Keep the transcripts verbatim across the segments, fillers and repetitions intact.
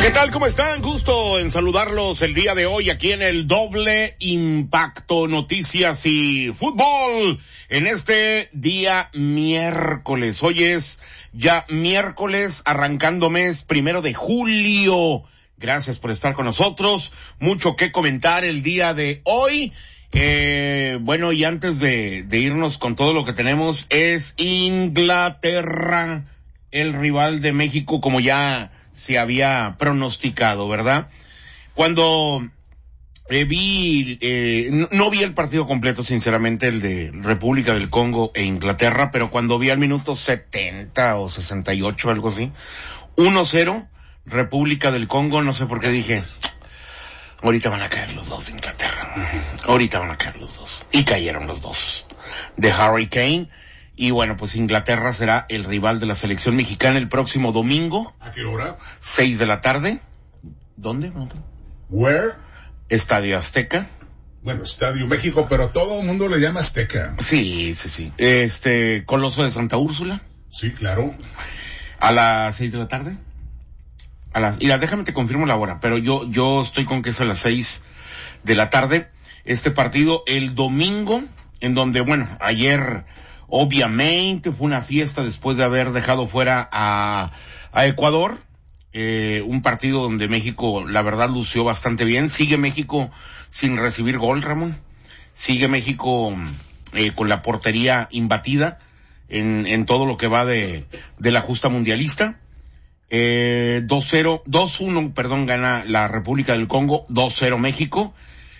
¿Qué tal? ¿Cómo están? Gusto en saludarlos el día de hoy aquí en el Doble Impacto Noticias y Fútbol en este día miércoles. Hoy es ya miércoles, arrancando mes primero de julio. Gracias por estar con nosotros. Mucho que comentar el día de hoy. Eh, bueno, y antes de, de irnos con todo lo que tenemos, es Inglaterra el rival de México, como ya se había pronosticado, ¿verdad? Cuando eh, vi, eh, no, no vi el partido completo, sinceramente, el de República del Congo e Inglaterra, pero cuando vi al minuto setenta o sesenta y ocho, algo así, uno cero, República del Congo, no sé por qué dije, ahorita van a caer los dos de Inglaterra, ahorita van a caer los dos, y cayeron los dos, de Harry Kane. Y bueno, pues Inglaterra será el rival de la selección mexicana el próximo domingo. ¿A qué hora? Seis de la tarde. ¿Dónde? ¿Dónde? Where? Estadio Azteca. Bueno, Estadio México, pero todo el mundo le llama Azteca. Sí, sí, sí. Este, Coloso de Santa Úrsula. Sí, claro. A las seis de la tarde. A las, y la, déjame te confirmo la hora, pero yo, yo estoy con que es a las seis de la tarde. Este partido el domingo, en donde, bueno, ayer obviamente fue una fiesta después de haber dejado fuera a, a Ecuador, eh, un partido donde México, la verdad, lució bastante bien. Sigue México sin recibir gol, Ramón. Sigue México eh, con la portería imbatida en, en todo lo que va de, de la justa mundialista. Eh, dos cero, dos uno, perdón, gana la República del Congo, dos cero México.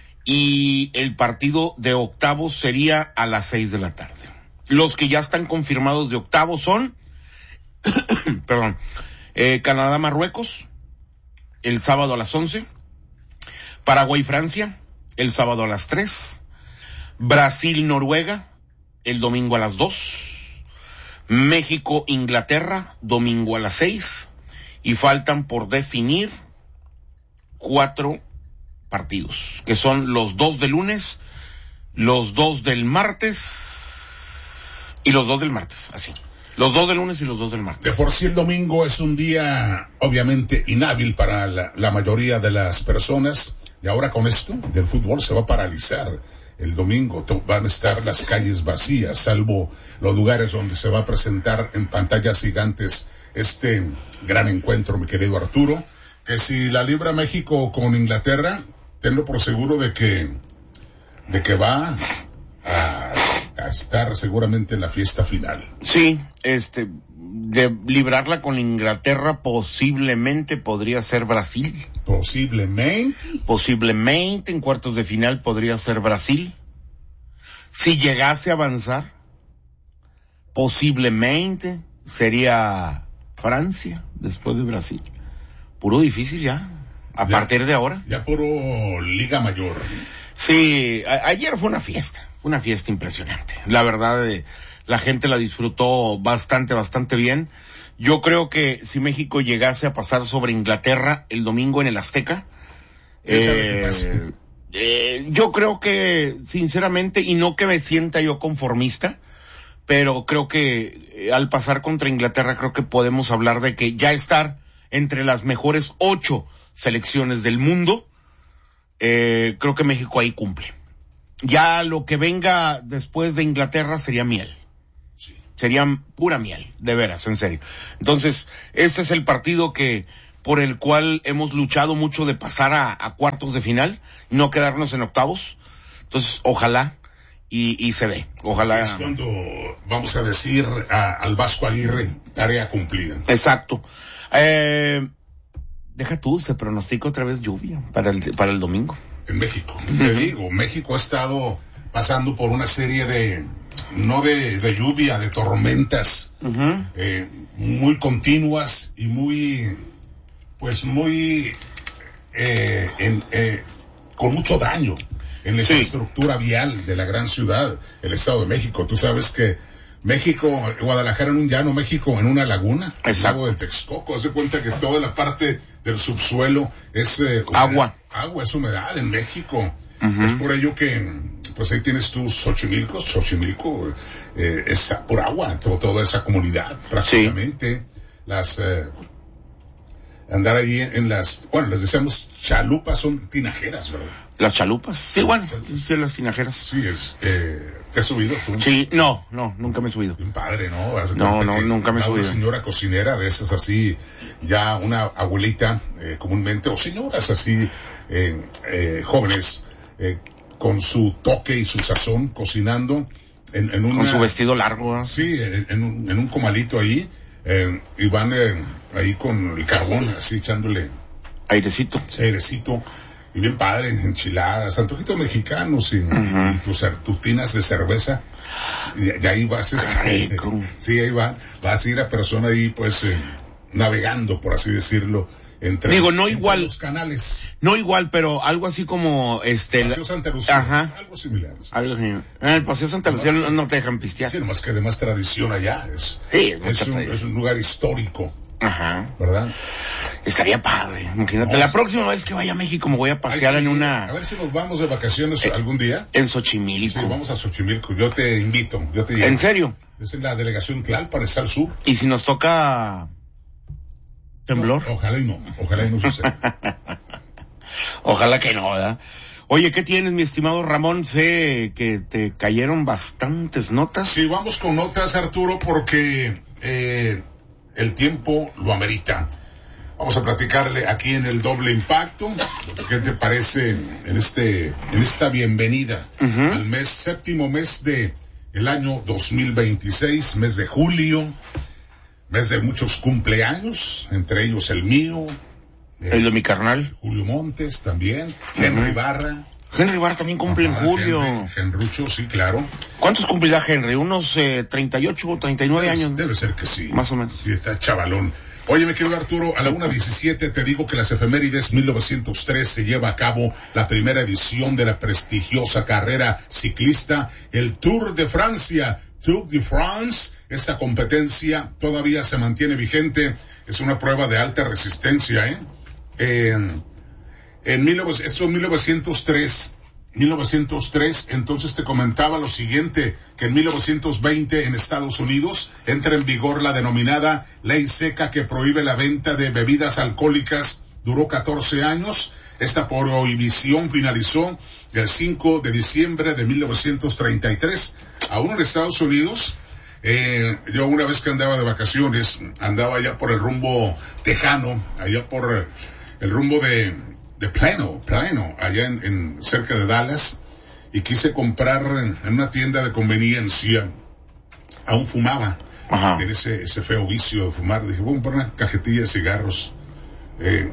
Y el partido de octavos sería a las seis de la tarde. Los que ya están confirmados de octavos son, perdón, eh, Canadá-Marruecos, el sábado a las once, Paraguay-Francia, el sábado a las tres, Brasil-Noruega, el domingo a las dos, México-Inglaterra, domingo a las seis, y faltan por definir cuatro partidos, que son los dos del lunes, los dos del martes, y los dos del martes, así. Los dos del lunes y los dos del martes. De por sí el domingo es un día, obviamente, inhábil para la, la mayoría de las personas. Y ahora con esto del fútbol se va a paralizar. El domingo van a estar las calles vacías, salvo los lugares donde se va a presentar en pantallas gigantes este gran encuentro, mi querido Arturo. Que si la libra México con Inglaterra, tenlo por seguro de que, de que va a... a estar seguramente en la fiesta final. Sí, este, de librarla con Inglaterra posiblemente podría ser Brasil. Posiblemente. Posiblemente en cuartos de final podría ser Brasil. Si llegase a avanzar, posiblemente sería Francia después de Brasil. Puro difícil ya, a ya, partir de ahora. Ya puro Liga Mayor. Sí, a- ayer fue una fiesta. Una fiesta impresionante. La verdad, eh, la gente la disfrutó bastante, bastante bien. Yo creo que si México llegase a pasar sobre Inglaterra el domingo en el Azteca, eh, eh, yo creo que, sinceramente, y no que me sienta yo conformista, pero creo que eh, al pasar contra Inglaterra, creo que podemos hablar de que ya estar entre las mejores ocho selecciones del mundo, eh, creo que México ahí cumple. Ya lo que venga después de Inglaterra sería miel. Sí. Sería pura miel, de veras, en serio. Entonces, ese es el partido que, por el cual hemos luchado mucho de pasar a, a cuartos de final, no quedarnos en octavos. Entonces, ojalá, y, y se dé, ojalá. Es cuando vamos a decir a, al Vasco Aguirre, tarea cumplida. Exacto. Eh, deja tú, se pronostica otra vez lluvia para el, para el domingo. En México, te digo, México ha estado pasando por una serie de, no de, de lluvia, de tormentas, Uh-huh. eh, muy continuas y muy, pues muy, eh, en, eh, con mucho daño en la Sí. infraestructura vial de la gran ciudad, el Estado de México. Tú sabes que México, Guadalajara en un llano, México en una laguna, el lago de Texcoco. Haz de cuenta que toda la parte del subsuelo es eh, agua. Agua, es humedad en México. Uh-huh. Es por ello que, pues ahí tienes tus Xochimilco, Xochimilco, eh, es por agua, todo, toda esa comunidad, prácticamente. Sí. Las, eh, andar ahí en, en las, bueno, les decíamos chalupas, son tinajeras, ¿verdad? Las chalupas, sí, bueno, sí, las tinajeras. Sí, es, eh, ¿te has subido tú? Sí, no, no, nunca me he subido. Un padre, ¿no? No, no, nunca me he subido. Una señora cocinera de esas así, ya una abuelita, eh, comúnmente, o señoras así, eh, eh, jóvenes, eh, con su toque y su sazón, cocinando en, en una... Con su vestido largo, ¿eh? Sí, en, en, un, en un comalito ahí, eh, y van eh, ahí con el carbón, así echándole... Airecito. Airecito. Y bien padre, enchiladas, antojitos mexicanos y, uh-huh. y tus, tus tinas de cerveza. Y, y ahí vas, eh, sí, ahí va, vas a ir a persona ahí, pues, eh, navegando, por así decirlo, entre, Digo, los, no entre igual, los canales. No igual, pero algo así como, este... Paseo Santa Lucía, ajá. algo similar. Sí. Algo similar. En el Paseo Santa Lucía no, no te dejan pistear. Sí, nomás que de más tradición allá, es, sí, es, un, es un lugar histórico. Ajá. ¿Verdad? Estaría padre. Imagínate, no, la próxima vez que vaya a México me voy a pasear en una... A ver si nos vamos de vacaciones eh, algún día. En Xochimilco. Sí, vamos a Xochimilco. Yo te invito. Yo te llevo. ¿En serio? Es en la delegación Tlalpan, está al sur. ¿Y si nos toca temblor? No, ojalá y no. Ojalá y no suceda. Ojalá que no, ¿verdad? Oye, ¿qué tienes, mi estimado Ramón? Sé que te cayeron bastantes notas. Sí, vamos con notas, Arturo, porque... Eh, el tiempo lo amerita. Vamos a platicarle aquí en el Doble Impacto. ¿Qué te parece en este, en esta bienvenida uh-huh. al mes, séptimo mes de el año dos mil veintiséis, mes de julio, mes de muchos cumpleaños, entre ellos el mío, el, el de mi carnal, Julio Montes también, uh-huh. Henry Barra. Henry Barra también cumple Ajá, en julio. Henry, Henrucho, sí, claro. ¿Cuántos cumplirá Henry? ¿Unos eh, treinta y ocho o treinta y nueve debe, años? Debe ser que sí. Más o menos. Sí, está chavalón. Oye, me quiero Arturo, a la una diecisiete te digo que las efemérides mil novecientos tres se lleva a cabo la primera edición de la prestigiosa carrera ciclista, el Tour de Francia, Tour de France. Esta competencia todavía se mantiene vigente, es una prueba de alta resistencia, ¿eh? Eh... En mil novecientos tres, mil novecientos tres, entonces te comentaba lo siguiente, que en mil novecientos veinte en Estados Unidos entra en vigor la denominada ley seca que prohíbe la venta de bebidas alcohólicas, duró catorce años, esta prohibición finalizó el cinco de diciembre de mil novecientos treinta y tres, aún en Estados Unidos. Eh, yo una vez que andaba de vacaciones, andaba allá por el rumbo tejano, allá por el rumbo de... de Plano, Plano, allá en, en cerca de Dallas, y quise comprar en, en una tienda de conveniencia, aún fumaba, Ajá. en ese, ese feo vicio de fumar, dije, voy a comprar una cajetilla de cigarros, eh,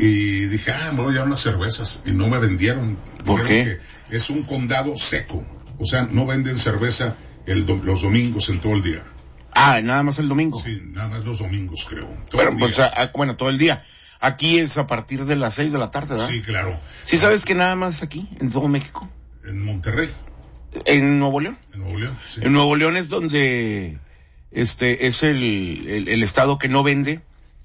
y dije, ah, me voy a llevar unas cervezas, y no me vendieron. ¿Por qué? Que es un condado seco, o sea, no venden cerveza el do, los domingos en todo el día. Ah, nada más el domingo. Sí, nada más los domingos, creo. Todo Pero, pues, a, bueno, todo el día. Aquí es a partir de las seis de la tarde, ¿verdad? Sí, claro. ¿Sí sabes que nada más aquí, en todo México? En Monterrey. ¿En Nuevo León? En Nuevo León, sí. En Nuevo León es donde, este, es el, el, el estado que no vende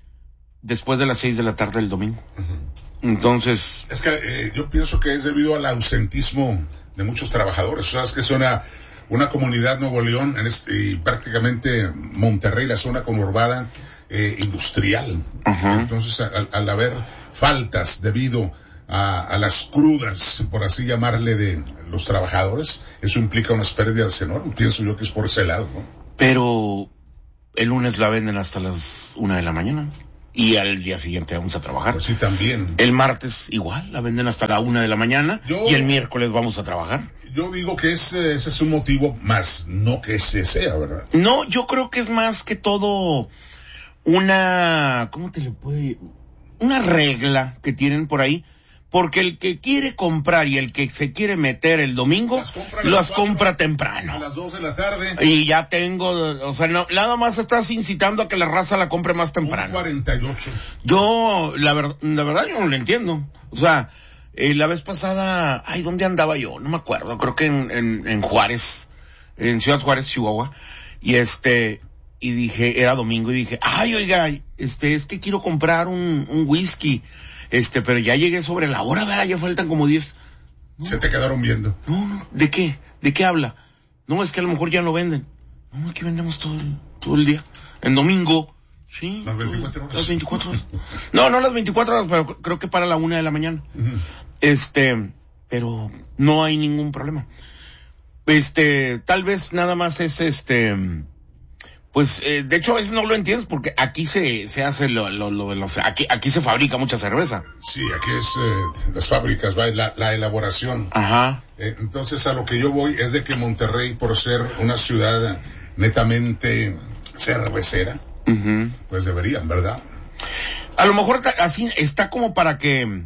después de las seis de la tarde del domingo. Uh-huh. Entonces... Es que eh, yo pienso que es debido al ausentismo de muchos trabajadores. Sabes que es una, una comunidad Nuevo León, en este, y prácticamente Monterrey, la zona conurbada, Eh, industrial. Uh-huh. Entonces, al, al haber faltas debido a, a las crudas, por así llamarle, de los trabajadores, eso implica unas pérdidas enormes. Pienso yo que es por ese lado, ¿no? Pero el lunes la venden hasta las una de la mañana y al día siguiente vamos a trabajar. Pues sí, también. El martes igual, la venden hasta la una de la mañana yo, y el miércoles vamos a trabajar. Yo digo que ese, ese es un motivo, más no que ese sea, ¿verdad? No, yo creo que es más que todo una, ¿cómo te le puede? Una regla que tienen por ahí, porque el que quiere comprar y el que se quiere meter el domingo, las compra, las compra temprano. A las dos de la tarde. Y ya tengo, o sea, no, nada más estás incitando a que la raza la compre más temprano. Un cuarenta y ocho. Yo, la, ver, la verdad, yo no lo entiendo. O sea, eh, la vez pasada, ay, ¿dónde andaba yo? No me acuerdo, creo que en, en, en Juárez, en Ciudad Juárez, Chihuahua, y este... y dije, era domingo, y dije, ay, oiga, este, es que quiero comprar un, un whisky, este, pero ya llegué sobre la hora, ¿verdad? Ya faltan como diez. No. Se te quedaron viendo. No, no, ¿de qué? ¿De qué habla? No, es que a lo mejor ya no venden. No, aquí vendemos todo el, todo el día. En domingo, Sí. Las veinticuatro horas. Las veinticuatro horas. No, no las veinticuatro horas, pero creo que para la una de la mañana. Uh-huh. Este, pero no hay ningún problema. Este, tal vez nada más es este, pues, eh, de hecho a veces no lo entiendes porque aquí se, se hace lo, lo, lo de los, aquí, aquí se fabrica mucha cerveza. Sí, aquí es, eh, las fábricas, va, la, la elaboración. Ajá. Eh, entonces a lo que yo voy es de que Monterrey, por ser una ciudad netamente cervecera, uh-huh. pues deberían, ¿verdad? A lo mejor así está como para que,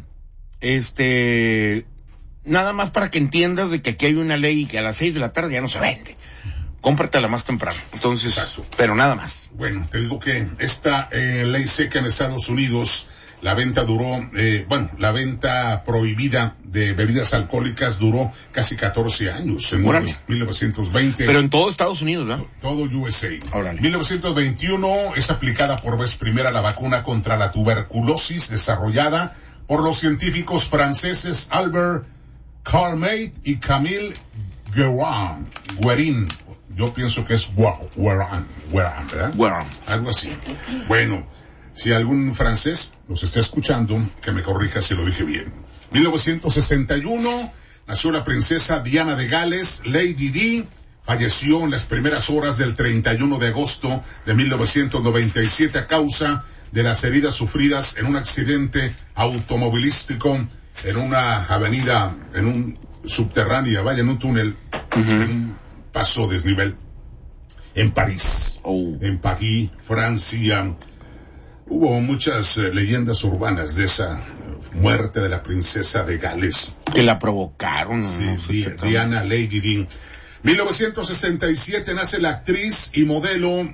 este, nada más para que entiendas de que aquí hay una ley y que a las seis de la tarde ya no se vende. Cómpratela más temprano. Entonces, exacto. Pero nada más. Bueno, te digo que esta eh, ley seca en Estados Unidos, la venta duró, eh, bueno, la venta prohibida de bebidas alcohólicas duró casi catorce años, en Órale. mil novecientos veinte. Pero en todo Estados Unidos, ¿no? Todo U S A. Órale. mil novecientos veintiuno es aplicada por vez primera la vacuna contra la tuberculosis desarrollada por los científicos franceses Albert Calmette y Camille Guérin. Guérin. Yo pienso que es Guérin, Guérin, ¿verdad? Guérin. Algo así. Bueno, si algún francés nos está escuchando, que me corrija si lo dije bien. mil novecientos sesenta y uno nació la princesa Diana de Gales, Lady Di. Falleció en las primeras horas del treinta y uno de agosto de mil novecientos noventa y siete a causa de las heridas sufridas en un accidente automovilístico en una avenida, en un subterránea, vaya, en un túnel, uh-huh. en un paso desnivel, en París, oh. en París, Francia. Hubo muchas eh, leyendas urbanas de esa muerte de la princesa de Gales. Que la provocaron. Sí, no sé Di- Diana Lady Di. mil novecientos sesenta y siete nace la actriz y modelo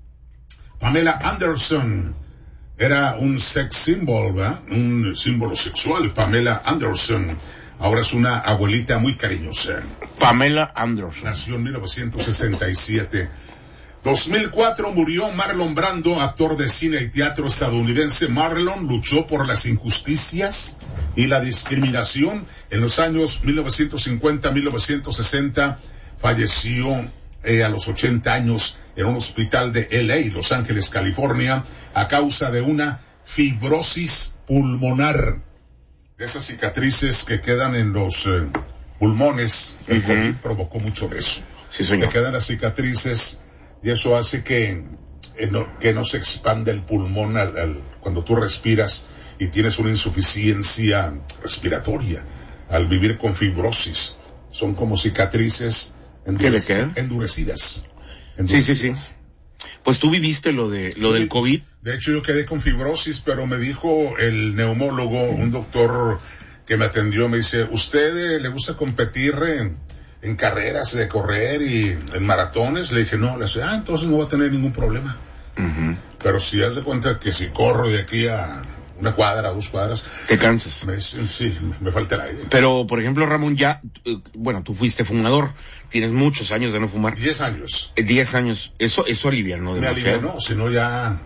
Pamela Anderson. Era un sex symbol, ¿verdad? Un símbolo sexual, Pamela Anderson. Ahora es una abuelita muy cariñosa. Pamela Anderson. Nació en mil novecientos sesenta y siete. dos mil cuatro murió Marlon Brando, actor de cine y teatro estadounidense. Marlon luchó por las injusticias y la discriminación en los años mil novecientos cincuenta a mil novecientos sesenta. Falleció eh, a los ochenta años en un hospital de L A, Los Ángeles, California, a causa de una fibrosis pulmonar. De esas cicatrices que quedan en los eh, pulmones, el uh-huh. COVID provocó mucho de eso. Sí, señor. Te quedan las cicatrices y eso hace que, eh, no, que no se expanda el pulmón al, al, cuando tú respiras y tienes una insuficiencia respiratoria al vivir con fibrosis. Son como cicatrices endurec- ¿Qué le queda? endurecidas. endurecidas. Sí, sí, sí. Pues tú viviste lo de lo del COVID. De hecho, yo quedé con fibrosis, pero me dijo el neumólogo, un doctor que me atendió, me dice, ¿usted eh, le gusta competir en, en carreras de correr y en maratones? Le dije, no. Le dije, ah, entonces no va a tener ningún problema. Uh-huh. Pero si haz de cuenta que si corro de aquí a una cuadra, dos cuadras... ¿Te cansas? Me, sí, me falta el aire. Pero, por ejemplo, Ramón, ya, eh, bueno, tú fuiste fumador, tienes muchos años de no fumar. Diez años. Eh, diez años, eso, eso alivia, ¿no? Me alivia, no, si no ya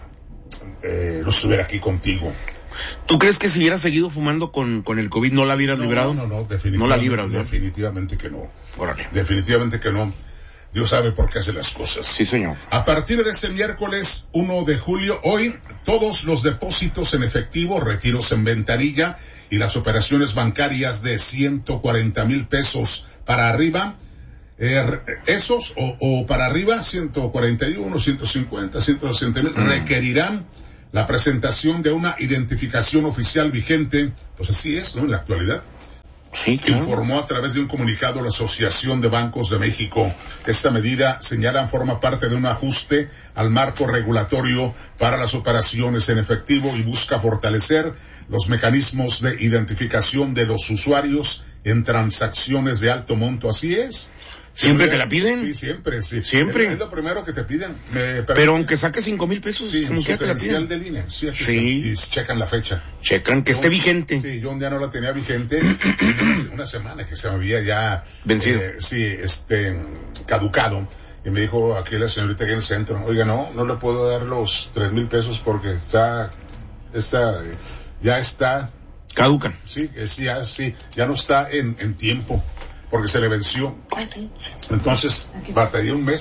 eh, no estuviera aquí contigo. ¿Tú crees que si hubieras seguido fumando con, con el COVID no la hubieras no, librado? No, no, no, definitivamente. No la libras, ¿no? Definitivamente que no. Órale. Definitivamente que no. Dios sabe por qué hace las cosas. Sí, señor. A partir de ese miércoles uno de julio, hoy, todos los depósitos en efectivo, retiros en ventanilla y las operaciones bancarias de ciento cuarenta mil pesos para arriba, eh, esos o, o para arriba, ciento cuarenta y uno, ciento cincuenta, ciento sesenta mil, mm. requerirán la presentación de una identificación oficial vigente. Pues así es, ¿no? En la actualidad. Sí, claro. Informó a través de un comunicado la Asociación de Bancos de México. Esta medida, señalan, forma parte de un ajuste al marco regulatorio para las operaciones en efectivo y busca fortalecer los mecanismos de identificación de los usuarios en transacciones de alto monto. Así es. ¿Siempre te la piden? Sí, siempre, sí. ¿Siempre? Es, es lo primero que te piden. Me Pero aunque saques cinco mil pesos, sí, como su que te la piden. de línea. Sí, aquí sí. está. Y checan la fecha. Checan que yo, esté vigente. Sí, yo un día no la tenía vigente. una, una semana que se me había ya... Vencido. Eh, sí, este, caducado. Y me dijo aquí la señorita aquí en el centro, oiga, no, no le puedo dar los tres mil pesos porque está, está, ya está... Caducan. Sí, es, ya, sí, ya no está en, en tiempo. Porque se le venció. Entonces, batallé un mes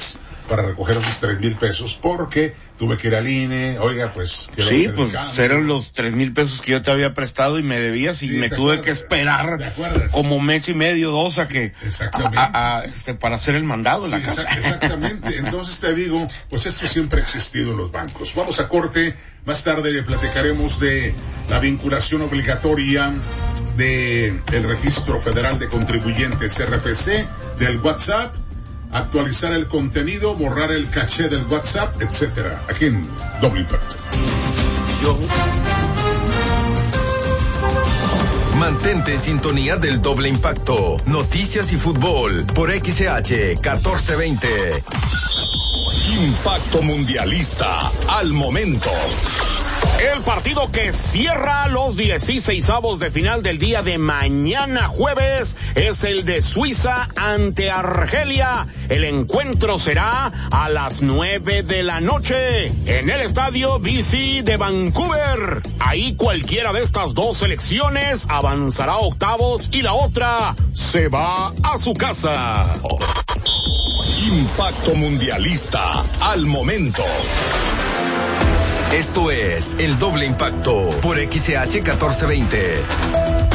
para recoger esos tres mil pesos porque tuve que ir al I N E, oiga, pues... Sí, pues eran los tres mil pesos que yo te había prestado y me debías y sí, me tuve acuerdas, que esperar como mes y medio, dos a que... Exactamente. A, a, este, para hacer el mandado en sí, la casa. Exactamente. Entonces te digo, pues esto siempre ha existido en los bancos. Vamos a corte, más tarde platicaremos de la vinculación obligatoria de el Registro Federal de Contribuyentes R F C, del WhatsApp, actualizar el contenido, borrar el caché del WhatsApp, etcétera. Aquí en Doble Impacto. Yo. Mantente en sintonía del Doble Impacto, noticias y fútbol por X C H catorce veinte. Impacto Mundialista al momento. El partido que cierra los dieciseisavos de final del día de mañana jueves es el de Suiza ante Argelia. El encuentro será a las nueve de la noche en el estadio B C de Vancouver. Ahí cualquiera de estas dos selecciones avanzará a octavos y la otra se va a su casa. Impacto Mundialista al momento. Esto es el Doble Impacto por X C H catorce veinte.